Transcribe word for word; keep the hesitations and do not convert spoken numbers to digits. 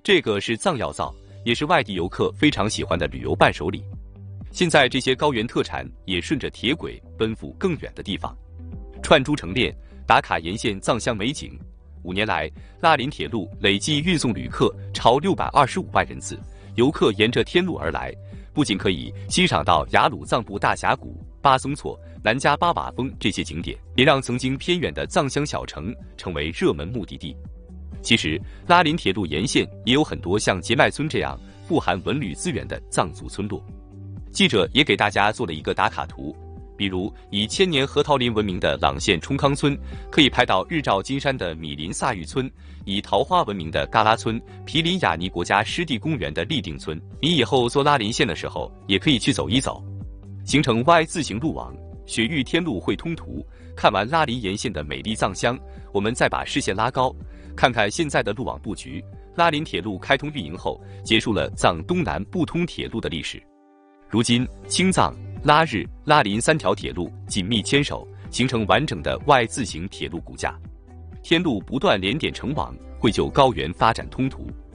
这个是藏药皂，也是外地游客非常喜欢的旅游伴手礼。现在这些高原特产也顺着铁轨奔赴更远的地方，串珠成链，打卡沿线藏乡美景。五年来，拉林铁路累计运送旅客超六百二十五万人次，游客沿着天路而来，不仅可以欣赏到雅鲁藏布大峡谷、巴松措、南迦巴瓦峰这些景点，也让曾经偏远的藏乡小城成为热门目的地。其实，拉林铁路沿线也有很多像杰麦村这样富含文旅资源的藏族村落。记者也给大家做了一个打卡图，比如以千年核桃林闻名的朗县冲康村，可以拍到日照金山的米林萨玉村；以桃花闻名的嘎拉村、毗邻雅尼国家湿地公园的立定村。你以后坐拉林线的时候，也可以去走一走。形成 Y 字形路网，雪域天路绘通图。看完拉林沿线的美丽藏乡，我们再把视线拉高，看看现在的路网布局。拉林铁路开通运营后，结束了藏东南不通铁路的历史。如今，青藏、拉日、拉林三条铁路紧密牵手，形成完整的 Y 字形铁路骨架。天路不断连点成网，绘就高原发展通途。